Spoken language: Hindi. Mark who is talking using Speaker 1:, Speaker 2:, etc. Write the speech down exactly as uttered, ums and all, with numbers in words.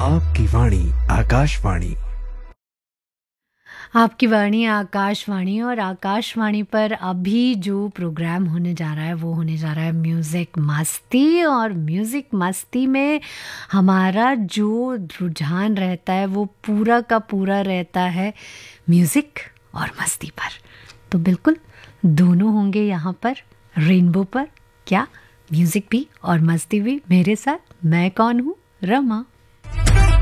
Speaker 1: आपकी वाणी आकाशवाणी।
Speaker 2: आपकी वाणी आकाशवाणी और आकाशवाणी पर अभी जो प्रोग्राम होने जा रहा है वो होने जा रहा है म्यूज़िक मस्ती। और म्यूज़िक मस्ती में हमारा जो रुझान रहता है वो पूरा का पूरा रहता है म्यूज़िक और मस्ती पर। तो बिल्कुल दोनों होंगे यहाँ पर रेनबो पर। क्या म्यूज़िक भी और मस्ती भी मेरे साथ। मैं कौन हूँ? रमा।